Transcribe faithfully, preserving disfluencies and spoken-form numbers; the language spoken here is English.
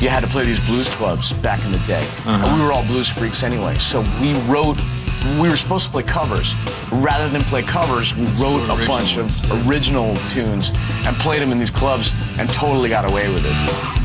you had to play these blues clubs back in the day. Uh-huh. And we were all blues freaks anyway, so we wrote, we were supposed to play covers. Rather than play covers, we wrote a bunch of original tunes and played them in these clubs and totally got away with it.